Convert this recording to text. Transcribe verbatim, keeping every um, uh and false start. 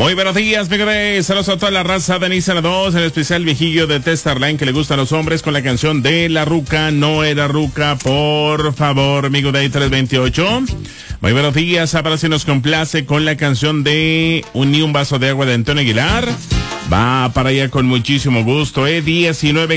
Muy buenos días, mi Grey. Saludos a toda la raza de Nissan dos, en especial viejillo de Testarline que le gustan los hombres con la canción de La Ruca, no era ruca, por favor, amigo Day tres veintiocho. Muy buenos días, ahora sí nos complace con la canción de Un ni un vaso de agua de Antonio Aguilar. Va para allá con muchísimo gusto, eh, diecinueve